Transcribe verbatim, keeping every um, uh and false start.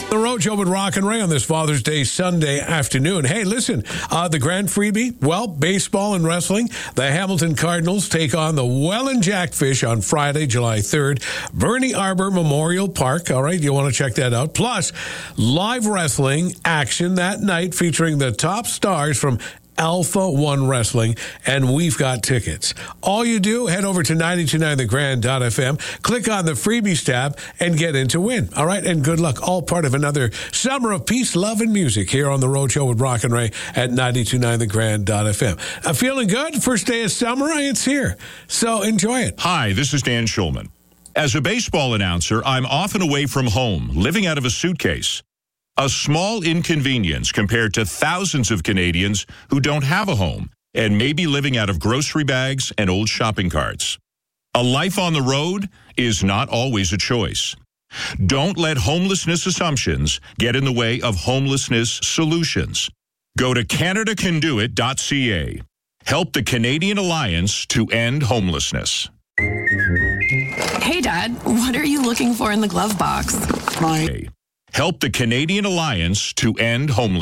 The Rojo with Rock and Ray on this Father's Day Sunday afternoon. Hey, listen, uh, the grand freebie, well, baseball and wrestling. The Hamilton Cardinals take on the Welland Jackfish on Friday, July third. Verney Arbor Memorial Park. All right, you want to check that out. Plus, live wrestling action that night featuring the top stars from Alpha One Wrestling, and we've got tickets. All you do, head over to nine two nine the grand dot f m, click on the freebies tab, and get in to win. All right, and good luck. All part of another summer of peace, love, and music here on the Road Show with Rock and Ray at nine two nine the grand dot f m. Uh, feeling good? First day of summer, it's here. So enjoy it. Hi, this is Dan Schulman. As a baseball announcer, I'm often away from home, living out of a suitcase. A small inconvenience compared to thousands of Canadians who don't have a home and may be living out of grocery bags and old shopping carts. A life on the road is not always a choice. Don't let homelessness assumptions get in the way of homelessness solutions. Go to canada can do it dot c a. Help the Canadian Alliance to End Homelessness. Hey, Dad, what are you looking for in the glove box? My Help the Canadian Alliance to End Homelessness.